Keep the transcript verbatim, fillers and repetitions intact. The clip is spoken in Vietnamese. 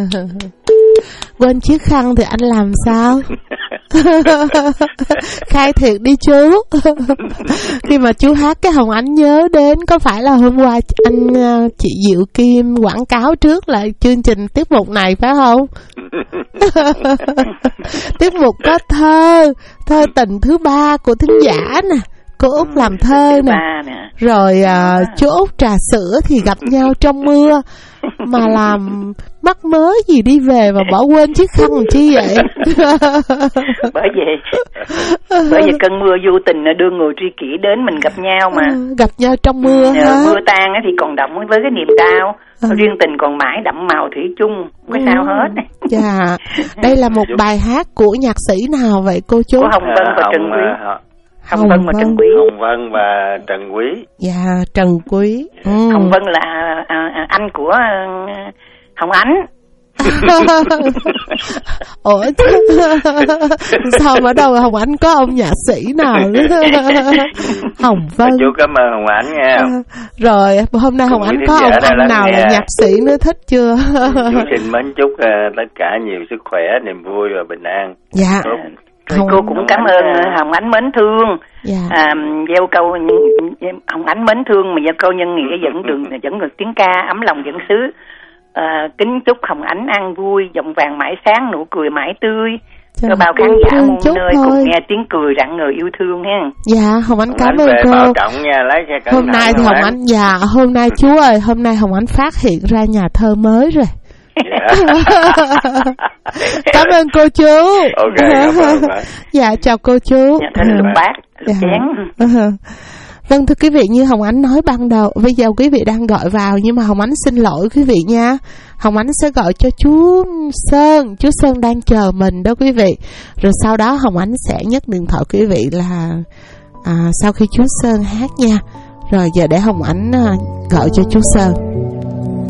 Quên chiếc khăn thì anh làm sao? Khai thiệt đi chú. Khi mà chú hát cái Hồng Ánh nhớ đến có phải là hôm qua anh chị Diệu Kim quảng cáo trước là chương trình tiết mục này phải không? Tiết mục có thơ, thơ tình thứ ba của thính giả nè, cô Út làm thơ nè, rồi à, chú Út trà sữa thì gặp nhau trong mưa, mà làm mắc mớ gì đi về mà bỏ quên chiếc khăn làm chi vậy? Bởi vì bởi vì cơn mưa vô tình đưa người tri kỷ đến mình gặp nhau mà. Ừ, gặp nhau trong mưa ừ, hả? Mưa tan thì còn đọng với cái niềm đau. Ừ. Riêng tình còn mãi đậm màu thủy chung, không có ừ. sao hết. Dạ, đây là một bài hát của nhạc sĩ nào vậy cô chú? Của Hồng Vân và Trần Quý. Hồng, Hồng Vân và Trần Quý. Hồng Vân và Trần Quý. Dạ, Trần Quý. Ừ. Hồng Vân là à, à, anh của à, Hồng Ánh. Ủa sao ở đâu Hồng Ánh có ông nhạc sĩ nào nữa? Hồng Vân. Chú cảm ơn Hồng Ánh nha. À, rồi hôm nay Hồng Ánh có ông anh nào là nhạc sĩ nữa thích chưa? Chú xin mến chúc uh, tất cả nhiều sức khỏe, niềm vui và bình an. Dạ. Hồng, cô cũng cảm ơn Hồng Ánh mến thương. Dạ. À, gieo câu Hồng Ánh mến thương mà gieo câu nhân nghĩa dẫn đường dẫn ngược tiếng ca ấm lòng dẫn xứ. À, kính chúc Hồng Ánh ăn vui, giọng vàng mãi sáng, nụ cười mãi tươi. Cho bao khán giả muôn nơi thôi. Cùng nghe tiếng cười rạng ngời yêu thương ha. Dạ, Hồng Ánh Hồng cảm ơn cô. Nha, lấy hôm nay thì Hồng Ánh, Ánh dạ hôm nay chú ơi, hôm nay Hồng Ánh phát hiện ra nhà thơ mới rồi. Cảm ơn cô chú. Okay, dạ chào cô chú. Nhà thơ Lục Bát, Lục Chén. Vâng, thưa quý vị, như Hồng Ánh nói ban đầu, bây giờ quý vị đang gọi vào nhưng mà Hồng Ánh xin lỗi quý vị nha. Hồng Ánh sẽ gọi cho chú Sơn, chú Sơn đang chờ mình đó quý vị. Rồi sau đó Hồng Ánh sẽ nhấc điện thoại quý vị là à, sau khi chú Sơn hát nha. Rồi giờ để Hồng Ánh à, gọi cho chú Sơn.